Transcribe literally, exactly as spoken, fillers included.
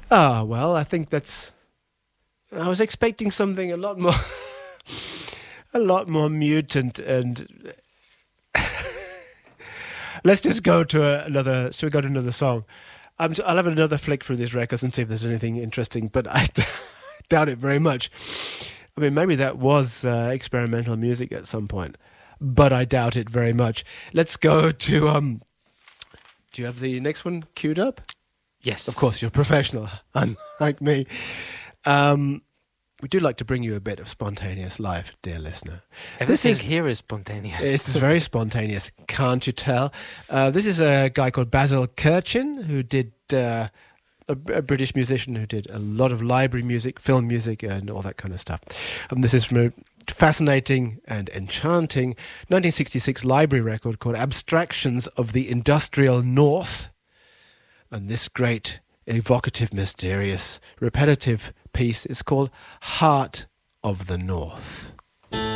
Ah, well, I think that's... I was expecting something a lot more... a lot more mutant and... Let's just go to another... Shall we go to another song? I'm, I'll have another flick through these records and see if there's anything interesting, but I d- doubt it very much. I mean, maybe that was uh, experimental music at some point, but I doubt it very much. Let's go to... Um, do you have the next one queued up? Yes. Of course, you're a professional, unlike me. Um, we do like to bring you a bit of spontaneous life, dear listener. Everything this is, here is spontaneous. It's very spontaneous, can't you tell? Uh, this is a guy called Basil Kirchin, who did... Uh, a, a British musician who did a lot of library music, film music, and all that kind of stuff. And this is from a fascinating and enchanting nineteen sixty-six library record called Abstractions of the Industrial North. And this great, evocative, mysterious, repetitive piece is called Heart of the North.